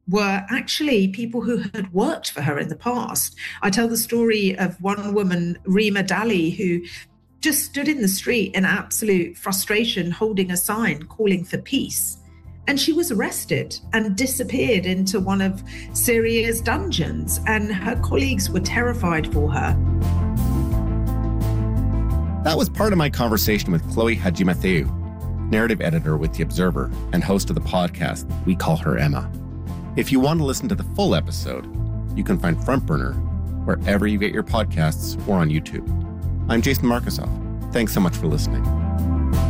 were actually people who had worked for her in the past. I tell the story of one woman, Rima Dali, who just stood in the street in absolute frustration, holding a sign calling for peace. And she was arrested and disappeared into one of Syria's dungeons, and her colleagues were terrified for her. That was part of my conversation with Chloe Hadjimatheou, narrative editor with The Observer and host of the podcast We Call Her Emma. If you want to listen to the full episode, you can find Front Burner wherever you get your podcasts or on YouTube. I'm Jason Markusoff. Thanks so much for listening.